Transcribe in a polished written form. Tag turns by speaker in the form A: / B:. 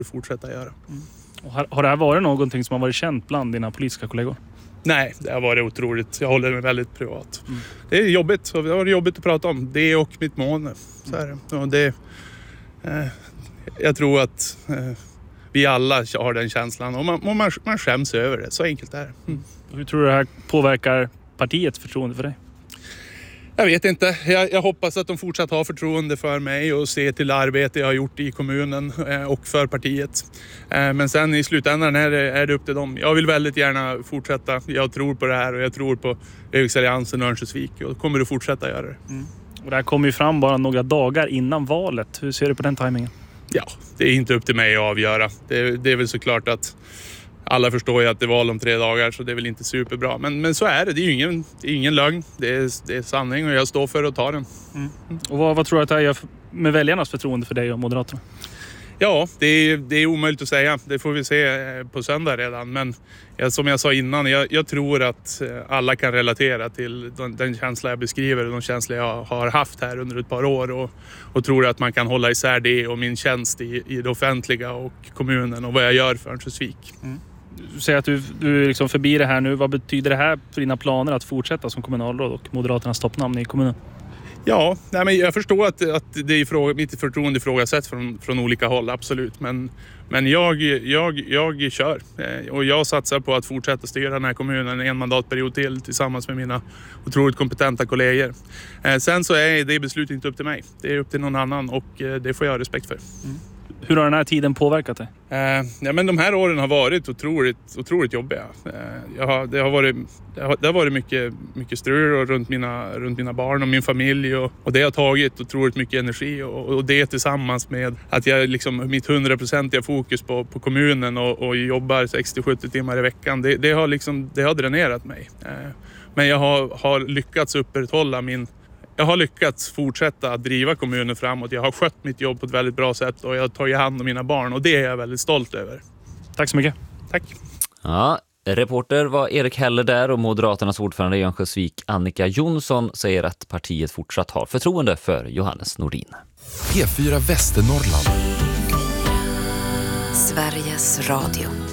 A: fortsätta göra.
B: Och har det här varit någonting som har varit känt bland dina politiska kollegor?
A: Nej, det har varit otroligt. Jag håller mig väldigt privat. Det är jobbigt. Det var jobbigt att prata om. Det och mitt mående. Så är det. Och det jag tror att vi alla har den känslan. Och man skäms över det. Så enkelt är det.
B: Hur tror du det här påverkar partiets förtroende för dig?
A: Jag vet inte. Jag hoppas att de fortsatt har förtroende för mig och ser till arbete jag har gjort i kommunen och för partiet. Men sen i slutändan är det upp till dem. Jag vill väldigt gärna fortsätta. Jag tror på det här och jag tror på Högeralliansen och Örnsköldsvik och kommer att fortsätta göra det.
B: Och det här kommer ju fram bara några dagar innan valet. Hur ser du på den timingen?
A: Ja, det är inte upp till mig att avgöra. Det är väl såklart att alla förstår ju att det är val om 3 dagar, så det är väl inte superbra. Men så är det. Det är ju ingen lögn. Det är sanning och jag står för att ta den.
B: Och vad tror du att det här gör med väljarnas förtroende för dig och Moderaterna?
A: Ja, det är omöjligt att säga. Det får vi se på söndag redan. Men som jag sa innan, jag tror att alla kan relatera till den känsla jag beskriver och de känslor jag har haft här under ett par år. Och tror att man kan hålla isär det och min tjänst i det offentliga och kommunen och vad jag gör för Örnsköldsvik.
B: Du säger att du är liksom förbi det här nu. Vad betyder det här för dina planer att fortsätta som kommunalråd och Moderaternas toppnamn i kommunen? Ja,
A: men jag förstår att det är mitt förtroende ifrågasätts från olika håll, absolut. Men jag kör och jag satsar på att fortsätta styra den här kommunen en mandatperiod till tillsammans med mina otroligt kompetenta kollegor. Sen så är det beslutet inte upp till mig. Det är upp till någon annan och det får jag respekt för.
B: Hur har den här tiden påverkat dig?
A: Men de här åren har varit otroligt jobbiga. Det har varit mycket strul runt mina barn och min familj och det har tagit otroligt mycket energi och det tillsammans med att jag liksom mitt 100% fokus på kommunen och jobbar 60-70 timmar i veckan. Det har dränerat mig. Men jag har lyckats upprätthålla jag har lyckats fortsätta att driva kommunen framåt. Jag har skött mitt jobb på ett väldigt bra sätt och jag har tagit hand om mina barn och det är jag väldigt stolt över.
B: Tack så mycket.
A: Tack.
C: Ja, reporter var Erik Heller där och Moderaternas ordförande i Örnsköldsvik Annika Jonsson säger att partiet fortsatt har förtroende för Johannes Nordin.
D: P4 Västernorrland.
E: Sveriges Radio.